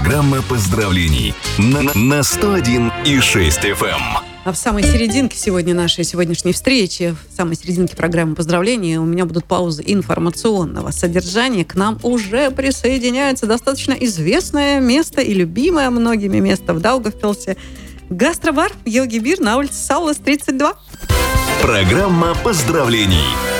Программа поздравлений на 101,6 FM. А в самой серединке сегодня нашей сегодняшней встречи, в самой серединке программы поздравлений, у меня будут паузы информационного содержания. К нам уже присоединяется достаточно известное место и любимое многими место в Даугавпилсе. Гастробар «Йоги Бир» на улице Саулас, 32. Программа поздравлений